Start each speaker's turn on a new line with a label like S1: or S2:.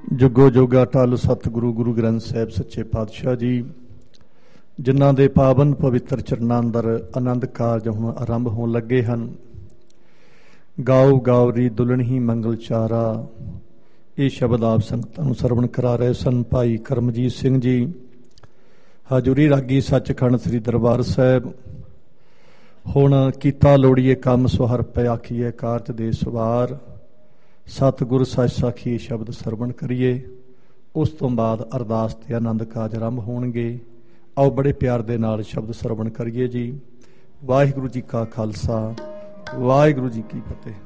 S1: ਜੁਗੋ ਜੋਗਾ ਟਲ ਸਤਿਗੁਰੂ ਗੁਰੂ ਗ੍ਰੰਥ ਸਾਹਿਬ ਸੱਚੇ ਪਾਤਸ਼ਾਹ ਜੀ, ਜਿਨ੍ਹਾਂ ਦੇ ਪਾਵਨ ਪਵਿੱਤਰ ਚਰਨਾਂ ਅੰਦਰ ਆਨੰਦ ਕਾਰਜ ਹੁਣ ਆਰੰਭ ਹੋਣ ਲੱਗੇ ਹਨ। ਗਾਓ ਗਾਵਰੀ ਦੁਲਹਣੀ ਮੰਗਲ ਚਾਰਾ, ਇਹ ਸ਼ਬਦ ਆਪ ਸੰਗਤਾਂ ਨੂੰ ਸਰਵਣ ਕਰਾ ਰਹੇ ਸਨ ਭਾਈ ਕਰਮਜੀਤ ਸਿੰਘ ਜੀ, ਹਾਜ਼ੂਰੀ ਰਾਗੀ ਸੱਚਖੰਡ ਸ੍ਰੀ ਦਰਬਾਰ ਸਾਹਿਬ। ਹੁਣ ਕੀਤਾ ਲੋੜੀਏ ਕੰਮ ਸੁਹਰ ਪੈ ਆਖੀਏ ਕਾਰਜ ਦੇ ਸਵਾਰ, ਸਤਿਗੁਰ ਸੱਚ ਸਾਖੀ ਸ਼ਬਦ ਸਰਵਣ ਕਰੀਏ। ਉਸ ਤੋਂ ਬਾਅਦ ਅਰਦਾਸ ਤੇ ਆਨੰਦ ਕਾਰਜ ਆਰੰਭ ਹੋਣਗੇ। ਆਓ ਬੜੇ ਪਿਆਰ ਦੇ ਨਾਲ ਸ਼ਬਦ ਸਰਵਣ ਕਰੀਏ ਜੀ। ਵਾਹਿਗੁਰੂ ਜੀ ਕਾ ਖਾਲਸਾ, ਵਾਹਿਗੁਰੂ ਜੀ ਕੀ ਫਤਿਹ।